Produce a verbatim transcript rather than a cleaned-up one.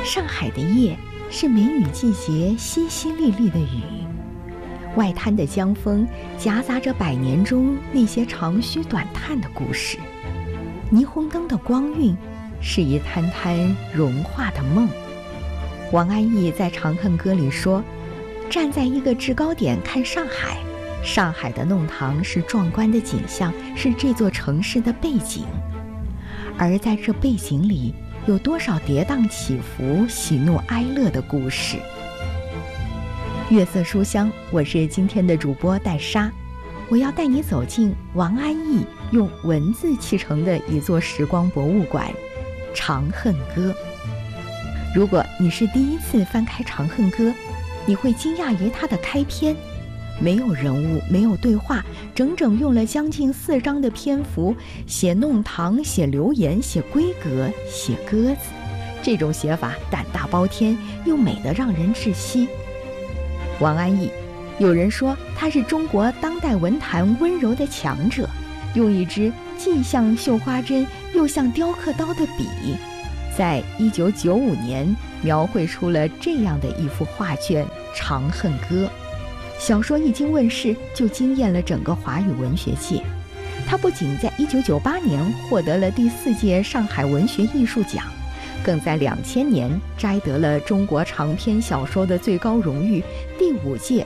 上海的夜是梅雨季节淅淅沥沥的雨，外滩的江风夹杂着百年中那些长吁短叹的故事。霓虹灯的光晕是一滩滩融化的梦。王安忆在《长恨歌》里说，站在一个制高点看上海，上海的弄堂是壮观的景象，是这座城市的背景。而在这背景里，有多少跌宕起伏、喜怒哀乐的故事？月色书香，我是今天的主播戴莎，我要带你走进王安忆用文字砌成的一座时光博物馆——《长恨歌》。如果你是第一次翻开《长恨歌》，你会惊讶于它的开篇，没有人物，没有对话，整整用了将近四章的篇幅写弄堂、写流言、写闺阁、写鸽子。这种写法胆大包天，又美得让人窒息。王安忆，有人说他是中国当代文坛温柔的强者，用一支既像绣花针又像雕刻刀的笔，在一九九五年描绘出了这样的一幅画卷《长恨歌》。小说一经问世，就惊艳了整个华语文学界。他不仅在一九九八年获得了第四届上海文学艺术奖，更在两千年摘得了中国长篇小说的最高荣誉第五届